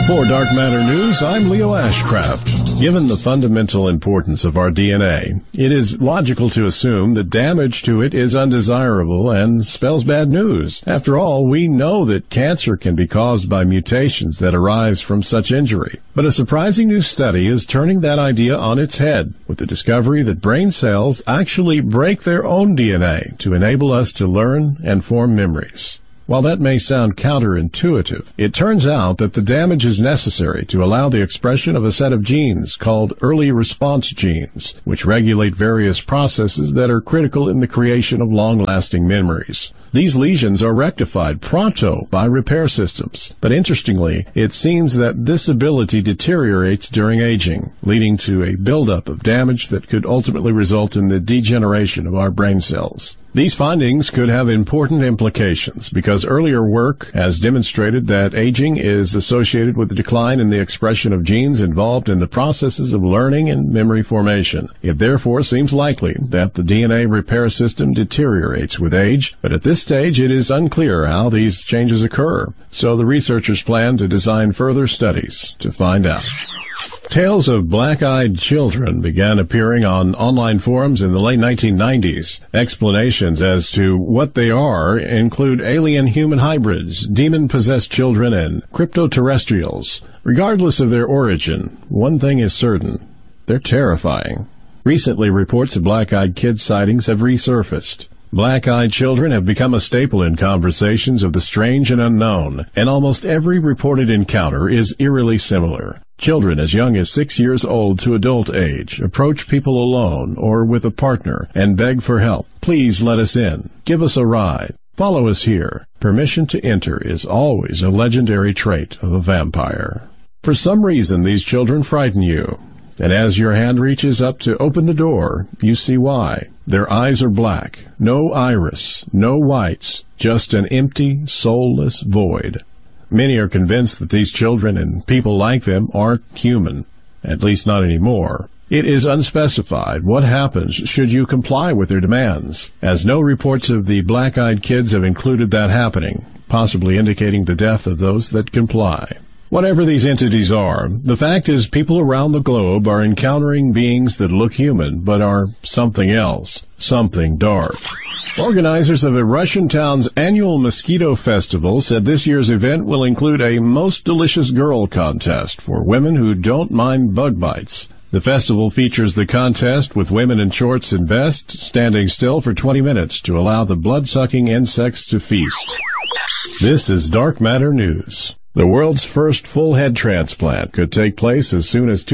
For Dark Matter News, I'm Leo Ashcraft. Given the fundamental importance of our DNA, it is logical to assume that damage to it is undesirable and spells bad news. After all, we know that cancer can be caused by mutations that arise from such injury. But a surprising new study is turning that idea on its head with the discovery that brain cells actually break their own DNA to enable us to learn and form memories. While that may sound counterintuitive, it turns out that the damage is necessary to allow the expression of a set of genes called early response genes, which regulate various processes that are critical in the creation of long-lasting memories. These lesions are rectified pronto by repair systems, but interestingly, it seems that this ability deteriorates during aging, leading to a buildup of damage that could ultimately result in the degeneration of our brain cells. These findings could have important implications because earlier work has demonstrated that aging is associated with a decline in the expression of genes involved in the processes of learning and memory formation. It therefore seems likely that the DNA repair system deteriorates with age, but at this stage it is unclear how these changes occur, so the researchers plan to design further studies to find out. Tales of black-eyed children began appearing on online forums in the late 1990s. Explanations as to what they are include alien-human hybrids, demon-possessed children, and cryptoterrestrials. Regardless of their origin, one thing is certain: they're terrifying. Recently, reports of black-eyed kid sightings have resurfaced. Black-eyed children have become a staple in conversations of the strange and unknown, and almost every reported encounter is eerily similar. Children as young as 6 years old to adult age approach people alone or with a partner and beg for help. Please let us in. Give us a ride. Follow us here. Permission to enter is always a legendary trait of a vampire. For some reason, these children frighten you. And as your hand reaches up to open the door, you see why. Their eyes are black, no iris, no whites, just an empty, soulless void. Many are convinced that these children and people like them aren't human, at least not anymore. It is unspecified what happens should you comply with their demands, as no reports of the black-eyed kids have included that happening, possibly indicating the death of those that comply. Whatever these entities are, the fact is people around the globe are encountering beings that look human but are something else, something dark. Organizers of a Russian town's annual mosquito festival said this year's event will include a Most Delicious Girl contest for women who don't mind bug bites. The festival features the contest with women in shorts and vests standing still for 20 minutes to allow the blood-sucking insects to feast. This is Dark Matter News. The world's first full head transplant could take place as soon as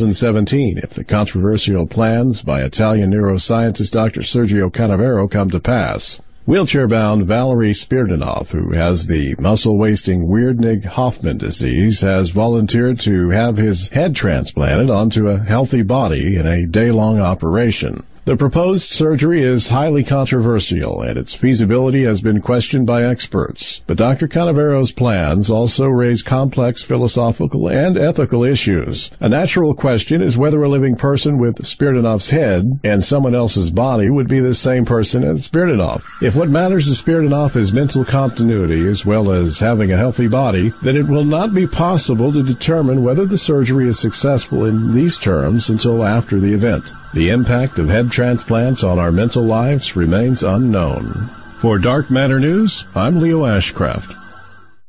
2017 if the controversial plans by Italian neuroscientist Dr. Sergio Canavero come to pass. Wheelchair-bound Valery Spiridonov, who has the muscle-wasting Weirdnig-Hoffman disease, has volunteered to have his head transplanted onto a healthy body in a day-long operation. The proposed surgery is highly controversial, and its feasibility has been questioned by experts. But Dr. Canavero's plans also raise complex philosophical and ethical issues. A natural question is whether a living person with Spiridonov's head and someone else's body would be the same person as Spiridonov. If what matters to Spiridonov is mental continuity as well as having a healthy body, then it will not be possible to determine whether the surgery is successful in these terms until after the event. The impact of head transplants on our mental lives remains unknown. For Dark Matter News, I'm Leo Ashcraft.